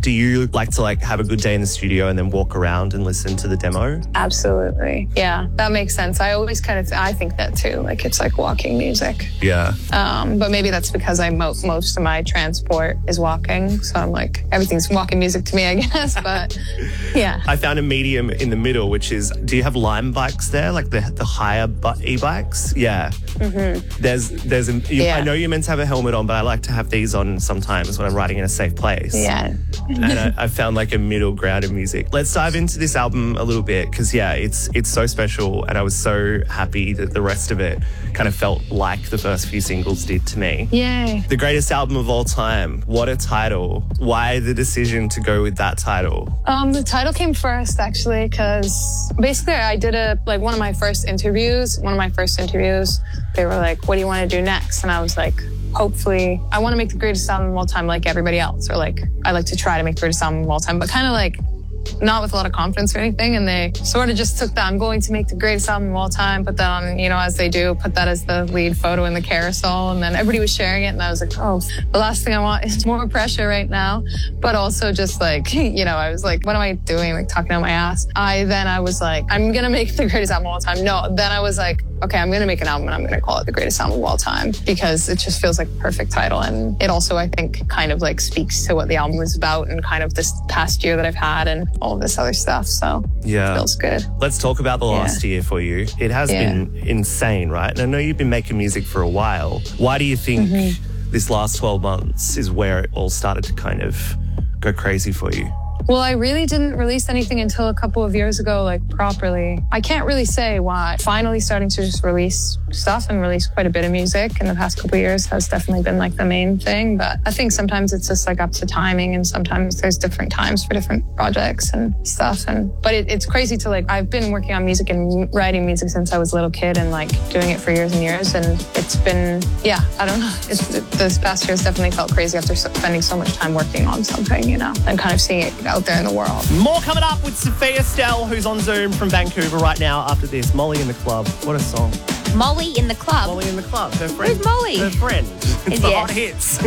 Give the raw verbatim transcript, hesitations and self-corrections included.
Do you like to like have a good day in the studio and then walk around and listen to the demo? Absolutely. Yeah, that makes sense. I always kind of, th- I think that too. Like it's like walking music. Yeah. Um, but maybe that's because I mo- most of my transport is walking. So I'm like, everything's walking music to me, I guess. But yeah. I found a medium in the middle, which is, do you have Lime bikes there? Like the the higher bu- e-bikes? Yeah. Mm-hmm. There's, there's, a, you, Yeah. I know you're meant to have a helmet on, but I like to have these on sometimes when I'm riding in a safe place. Yeah. And I, I found like a middle ground in music. Let's dive into this album a little bit because, yeah, it's it's so special and I was so happy that the rest of it kind of felt like the first few singles did to me. Yay. The greatest album of all time. What a title. Why the decision to go with that title? Um, the title came first, actually, because basically I did a, like one of my first interviews, one of my first interviews, they were like, what do you want to do next? And I was like, hopefully, I want to make the greatest album of all time like everybody else, or like, I like to try to make the greatest album of all time, but kind of like, not with a lot of confidence or anything. And they sort of just took that, I'm going to make the greatest album of all time, put that on, you know, as they do, put that as the lead photo in the carousel. And then everybody was sharing it. And I was like, oh, the last thing I want is more pressure right now. But also just like, you know, I was like, what am I doing? Like talking out my ass. I, then I was like, I'm going to make the greatest album of all time. No, then I was like, okay, I'm going to make an album and I'm going to call it the greatest album of all time because it just feels like a perfect title. And it also, I think, kind of like speaks to what the album was about and kind of this past year that I've had and all of this other stuff. So yeah, it feels good. Let's talk about the last Yeah. year for you. It has Yeah. been insane, right? And I know you've been making music for a while. Why do you think Mm-hmm. this last twelve months is where it all started to kind of go crazy for you? Well, I really didn't release anything until a couple of years ago, like properly. I can't really say why. Finally starting to just release stuff and release quite a bit of music in the past couple of years has definitely been like the main thing. But I think sometimes it's just like up to timing and sometimes there's different times for different projects and stuff. And But it, it's crazy to like, I've been working on music and writing music since I was a little kid and like doing it for years and years. And it's been, yeah, I don't know. It's, it, this past year has definitely felt crazy after spending so much time working on something, you know, and kind of seeing it out there in the world. More coming up with Sophia Stell, who's on Zoom from Vancouver right now after this. Molly in the Club. What a song. Molly in the Club. Molly in the Club. Her friend. Who's Molly? Her friend. It's the Yeah. hot hits.